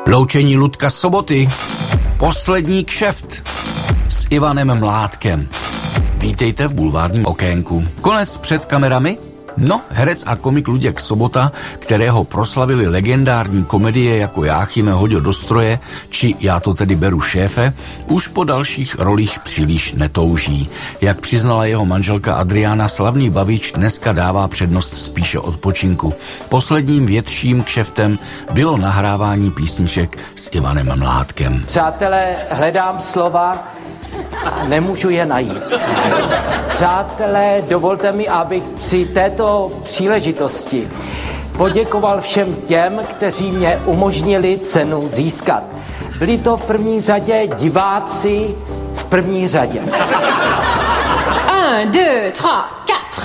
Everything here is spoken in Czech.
Loučení Ludka Soboty. Poslední kšeft s Ivanem Mládkem. Vítejte v bulvárním okénku. Konec před kamerami? No, herec a komik Luděk Sobota, kterého proslavili legendární komedie jako Jáchyme hodil do stroje, či Já to tedy beru šéfe, už po dalších rolích příliš netouží. Jak přiznala jeho manželka Adriána, slavný bavič dneska dává přednost spíše odpočinku. Posledním větším kšeftem bylo nahrávání písniček s Ivanem Mládkem. Přátelé, hledám slova a nemůžu je najít. Přátelé, dovolte mi, abych při této příležitosti poděkoval všem těm, kteří mě umožnili cenu získat. Byli to v první řadě diváci v první řadě. 1, 2, 3, 4.